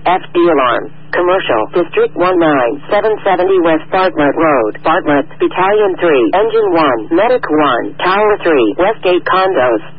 FD alarm. Commercial, District 19770 West Bartlett Road, Bartlett, Battalion 3, Engine 1, Medic 1, Tower 3, Westgate Condos.